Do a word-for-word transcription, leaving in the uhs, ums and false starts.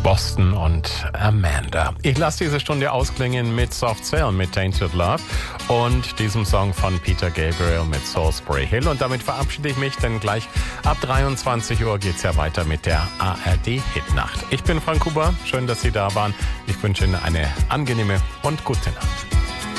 Boston und Amanda. Ich lasse diese Stunde ausklingen mit Soft Cell, mit Tainted Love und diesem Song von Peter Gabriel mit Salisbury Hill. Und damit verabschiede ich mich, denn gleich ab dreiundzwanzig Uhr geht es ja weiter mit der A R D-Hitnacht. Ich bin Frank Huber, schön, dass Sie da waren. Ich wünsche Ihnen eine angenehme und gute Nacht.